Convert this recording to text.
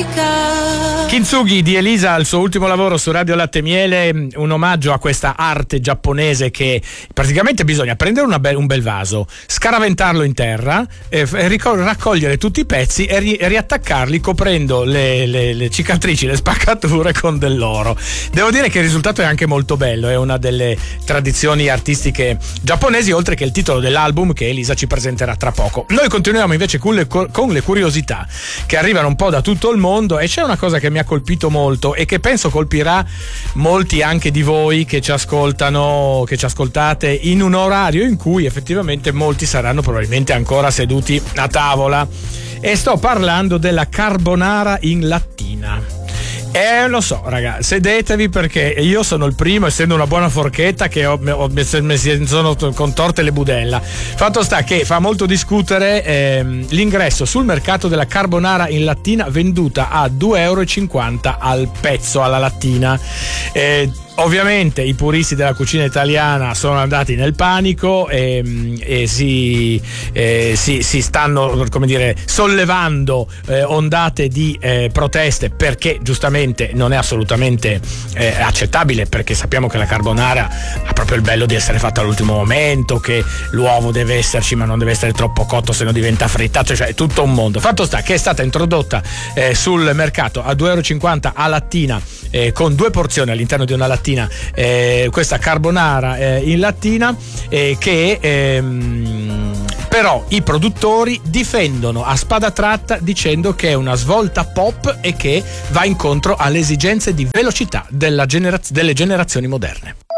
Kintsugi di Elisa, al suo ultimo lavoro su Radio Latte e Miele, un omaggio a questa arte giapponese che praticamente bisogna prendere un bel vaso, scaraventarlo in terra, raccogliere tutti i pezzi e riattaccarli coprendo le cicatrici, le spaccature con dell'oro. Devo dire che il risultato è anche molto bello, è una delle tradizioni artistiche giapponesi, oltre che il titolo dell'album che Elisa ci presenterà tra poco. Noi continuiamo invece con le curiosità che arrivano un po' da tutto il mondo, e c'è una cosa che mi ha colpito molto e che penso colpirà molti anche di voi che ci ascoltano, che ci ascoltate in un orario in cui effettivamente molti saranno probabilmente ancora seduti a tavola, e sto parlando della carbonara in lattina. Lo so, raga, sedetevi, perché io sono il primo, essendo una buona forchetta, che mi sono contorte le budella. Fatto sta che fa molto discutere l'ingresso sul mercato della carbonara in lattina, venduta a 2,50 € al pezzo, alla lattina. Ovviamente i puristi della cucina italiana sono andati nel panico e si stanno, come dire, sollevando ondate di proteste, perché giustamente non è assolutamente accettabile, perché sappiamo che la carbonara ha proprio il bello di essere fatta all'ultimo momento, che l'uovo deve esserci ma non deve essere troppo cotto, se no diventa frittato, cioè è tutto un mondo. Fatto sta che è stata introdotta sul mercato a 2,50 € a lattina, con 2 porzioni all'interno di una lattina, questa carbonara in lattina, che però i produttori difendono a spada tratta, dicendo che è una svolta pop e che va incontro alle esigenze di velocità delle generazioni moderne.